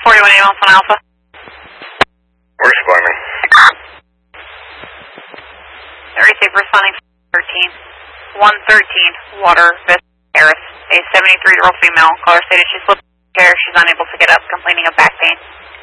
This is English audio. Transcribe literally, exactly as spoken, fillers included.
forty-one eight one Alpha. Responding. Receive responding thirteen. one thirteen, Water, Vista, Harris. A seventy-three-year-old female. Caller stated she slipped chair. She's unable to get up, complaining of back pain.